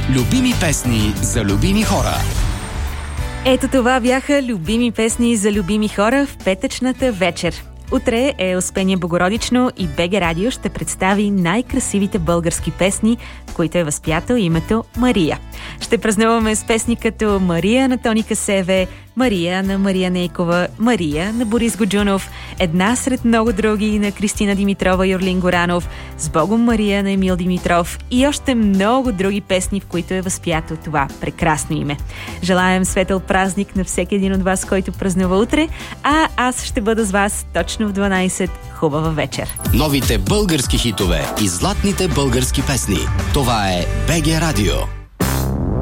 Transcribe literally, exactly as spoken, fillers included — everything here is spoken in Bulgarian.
Любими песни за любими хора. Ето това бяха любими песни за любими хора в петъчната вечер. Утре е Успение Богородично и БГ Радио ще представи най-красивите български песни, в които е възпято името Мария. Ще празнуваме с песни като Мария на Тони Касеве, Мария на Мария Нейкова, Мария на Борис Годжунов, една сред много други на Кристина Димитрова и Орлин Горанов, С Богом Мария на Емил Димитров и още много други песни, в които е възпято това прекрасно име. Желаем светъл празник на всеки един от вас, който празнува утре, а аз ще бъда с вас точно в дванайсет. Хубава вечер! Новите български хитове и златните български песни. Това е БГ Радио.